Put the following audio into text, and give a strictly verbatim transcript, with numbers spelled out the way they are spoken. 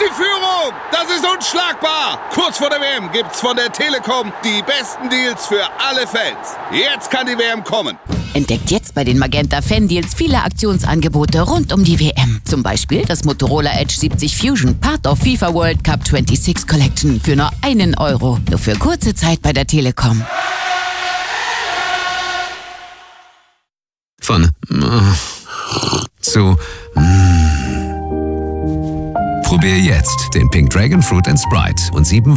die Führung! Das ist unschlagbar! Kurz vor der W M gibt's von der Telekom die besten Deals für alle Fans. Jetzt kann die W M kommen. Entdeckt jetzt bei den Magenta Fan Deals viele Aktionsangebote rund um die W M. Zum Beispiel das Motorola Edge siebzig Fusion, Part of FIFA World Cup sechsundzwanzig Collection für nur einen Euro. Nur für kurze Zeit bei der Telekom. Von äh, zu äh. Probier jetzt den Pink Dragon Fruit and Sprite und sieben